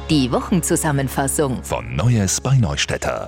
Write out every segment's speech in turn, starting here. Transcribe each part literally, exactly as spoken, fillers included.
Die Wochenzusammenfassung von Neues bei Neustädter.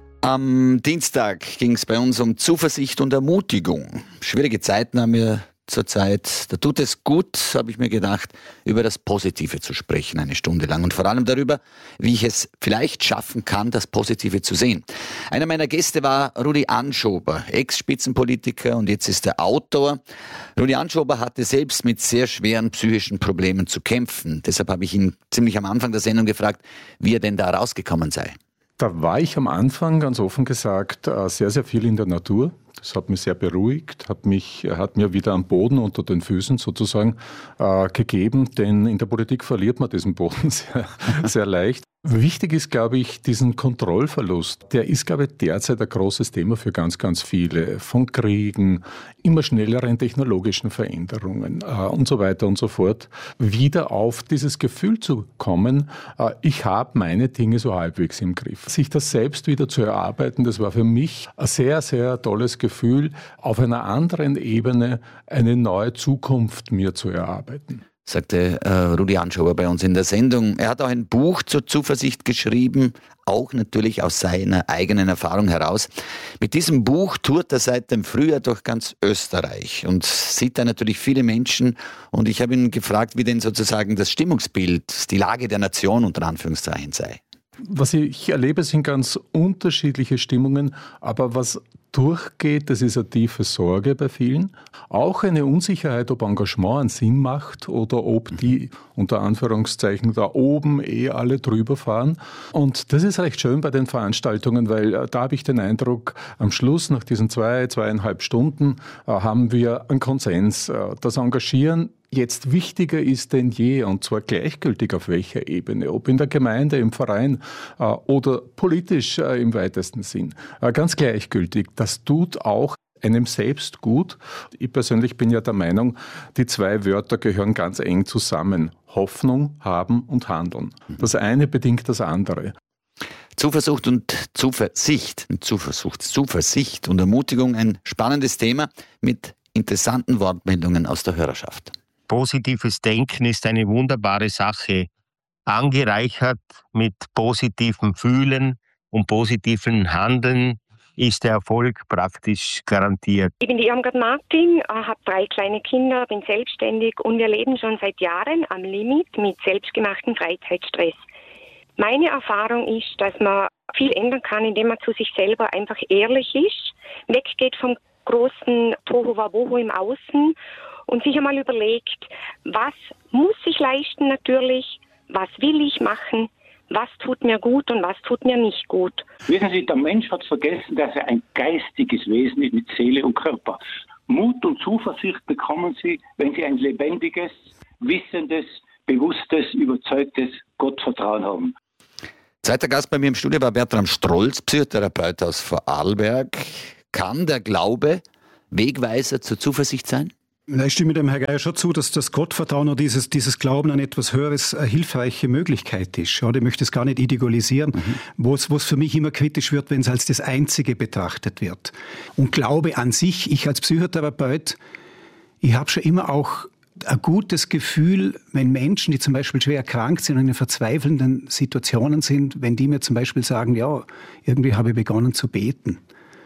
Am Dienstag ging es bei uns um Zuversicht und Ermutigung. Schwierige Zeiten haben wir zurzeit. Da tut es gut, habe ich mir gedacht, über das Positive zu sprechen, eine Stunde lang. Und vor allem darüber, wie ich es vielleicht schaffen kann, das Positive zu sehen. Einer meiner Gäste war Rudi Anschober, Ex-Spitzenpolitiker und jetzt ist er Autor. Rudi Anschober hatte selbst mit sehr schweren psychischen Problemen zu kämpfen. Deshalb habe ich ihn ziemlich am Anfang der Sendung gefragt, wie er denn da rausgekommen sei. Da war ich am Anfang, ganz offen gesagt, sehr, sehr viel in der Natur. Das hat mich sehr beruhigt, hat, mich, hat mir wieder einen Boden unter den Füßen sozusagen äh, gegeben, denn in der Politik verliert man diesen Boden sehr, sehr leicht. Wichtig ist, glaube ich, diesen Kontrollverlust. Der ist, glaube ich, derzeit ein großes Thema für ganz, ganz viele. Von Kriegen, immer schnelleren technologischen Veränderungen äh, und so weiter und so fort. Wieder auf dieses Gefühl zu kommen, äh, ich habe meine Dinge so halbwegs im Griff. Sich das selbst wieder zu erarbeiten, das war für mich ein sehr, sehr tolles Gefühl, auf einer anderen Ebene eine neue Zukunft mir zu erarbeiten. Sagte äh, Rudi Anschober bei uns in der Sendung. Er hat auch ein Buch zur Zuversicht geschrieben, auch natürlich aus seiner eigenen Erfahrung heraus. Mit diesem Buch tourt er seit dem Frühjahr durch ganz Österreich und sieht da natürlich viele Menschen. Und ich habe ihn gefragt, wie denn sozusagen das Stimmungsbild, die Lage der Nation unter Anführungszeichen sei. Was ich erlebe, sind ganz unterschiedliche Stimmungen, aber was durchgeht, das ist eine tiefe Sorge bei vielen. Auch eine Unsicherheit, ob Engagement einen Sinn macht oder ob die unter Anführungszeichen da oben eh alle drüber fahren. Und das ist recht schön bei den Veranstaltungen, weil da habe ich den Eindruck, am Schluss, nach diesen zwei, zweieinhalb Stunden, haben wir einen Konsens. Das Engagieren jetzt wichtiger ist denn je, und zwar gleichgültig auf welcher Ebene, ob in der Gemeinde, im Verein äh, oder politisch äh, im weitesten Sinn. Äh, ganz gleichgültig. Das tut auch einem selbst gut. Ich persönlich bin ja der Meinung, die zwei Wörter gehören ganz eng zusammen. Hoffnung, haben und handeln. Das eine bedingt das andere. Zuversicht und Zuversicht, Zuversicht, Zuversicht und Ermutigung, ein spannendes Thema mit interessanten Wortmeldungen aus der Hörerschaft. Positives Denken ist eine wunderbare Sache, angereichert mit positivem Fühlen und positivem Handeln ist der Erfolg praktisch garantiert. Ich bin die Irmgard Martin, habe drei kleine Kinder, bin selbstständig und wir leben schon seit Jahren am Limit mit selbstgemachtem Freizeitstress. Meine Erfahrung ist, dass man viel ändern kann, indem man zu sich selber einfach ehrlich ist, weggeht vom großen Tohuwabohu im Außen und sich einmal überlegt, was muss ich leisten natürlich, was will ich machen, was tut mir gut und was tut mir nicht gut. Wissen Sie, der Mensch hat vergessen, dass er ein geistiges Wesen ist mit Seele und Körper. Mut und Zuversicht bekommen Sie, wenn Sie ein lebendiges, wissendes, bewusstes, überzeugtes Gottvertrauen haben. Zweiter Gast bei mir im Studio war Bertram Strolz, Psychotherapeut aus Vorarlberg. Kann der Glaube Wegweiser zur Zuversicht sein? Ich stimme dem Herrn Geier schon zu, dass das Gottvertrauen oder dieses, dieses Glauben an etwas Höheres eine hilfreiche Möglichkeit ist. Ja, ich möchte es gar nicht idealisieren, mhm. wo es für mich immer kritisch wird, wenn es als das Einzige betrachtet wird. Und Glaube an sich, ich als Psychotherapeut, ich habe schon immer auch ein gutes Gefühl, wenn Menschen, die zum Beispiel schwer erkrankt sind und in verzweifelnden Situationen sind, wenn die mir zum Beispiel sagen, ja, irgendwie habe ich begonnen zu beten.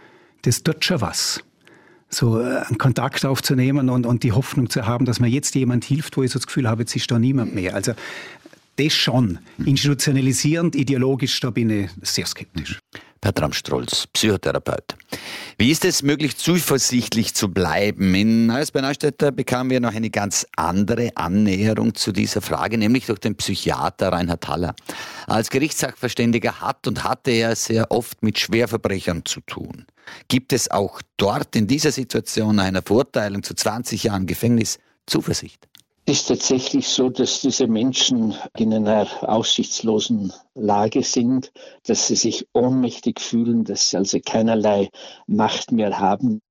Das tut schon was. So einen Kontakt aufzunehmen und, und die Hoffnung zu haben, dass mir jetzt jemand hilft, wo ich so das Gefühl habe, jetzt ist da niemand mehr. Also das schon. Institutionalisierend, ideologisch, da bin ich sehr skeptisch. Bertram Strolz, Psychotherapeut. Wie ist es möglich, zuversichtlich zu bleiben? In Neues bei Neustädter bekamen wir noch eine ganz andere Annäherung zu dieser Frage, nämlich durch den Psychiater Reinhard Haller. Als Gerichtssachverständiger hat und hatte er sehr oft mit Schwerverbrechern zu tun. Gibt es auch dort in dieser Situation einer Verurteilung zu zwanzig Jahren Gefängnis Zuversicht? Es ist tatsächlich so, dass diese Menschen in einer aussichtslosen Lage sind, dass sie sich ohnmächtig fühlen, dass sie also keinerlei Macht mehr haben.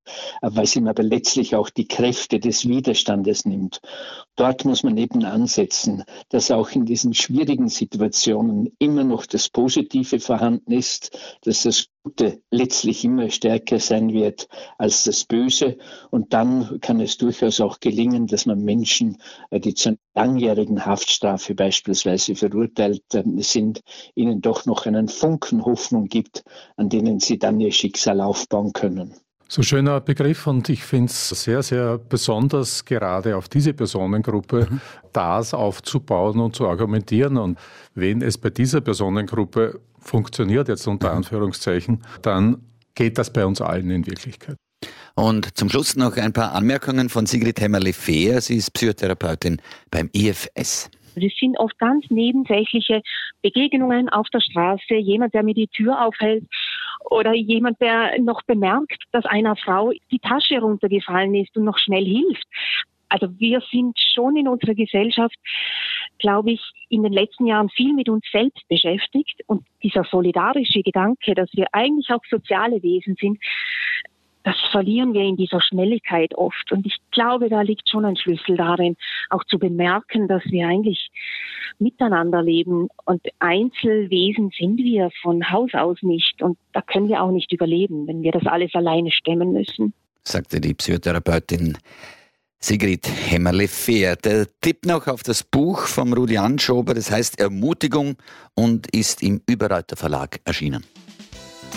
weil es ihm aber letztlich auch die Kräfte des Widerstandes nimmt. Dort muss man eben ansetzen, dass auch in diesen schwierigen Situationen immer noch das Positive vorhanden ist, dass das Gute letztlich immer stärker sein wird als das Böse. Und dann kann es durchaus auch gelingen, dass man Menschen, die zu einer langjährigen Haftstrafe beispielsweise verurteilt sind, ihnen doch noch einen Funken Hoffnung gibt, an denen sie dann ihr Schicksal aufbauen können. So schöner Begriff, und ich finde es sehr, sehr besonders, gerade auf diese Personengruppe, mhm. das aufzubauen und zu argumentieren. Und wenn es bei dieser Personengruppe funktioniert, jetzt unter Anführungszeichen, dann geht das bei uns allen in Wirklichkeit. Und zum Schluss noch ein paar Anmerkungen von Sigrid Hämmerle-Fehr. Sie ist Psychotherapeutin beim I F S. Das sind oft ganz nebensächliche Begegnungen auf der Straße, jemand, der mir die Tür aufhält oder jemand, der noch bemerkt, dass einer Frau die Tasche runtergefallen ist und noch schnell hilft. Also wir sind schon in unserer Gesellschaft, glaube ich, in den letzten Jahren viel mit uns selbst beschäftigt. Und dieser solidarische Gedanke, dass wir eigentlich auch soziale Wesen sind, das verlieren wir in dieser Schnelligkeit oft. Und ich glaube, da liegt schon ein Schlüssel darin, auch zu bemerken, dass wir eigentlich miteinander leben. Und Einzelwesen sind wir von Haus aus nicht. Und da können wir auch nicht überleben, wenn wir das alles alleine stemmen müssen. Sagte die Psychotherapeutin Sigrid Hämmerle-Fehr. Der Tipp noch auf das Buch vom Rudi Anschober, das heißt Ermutigung und ist im Überreiter Verlag erschienen.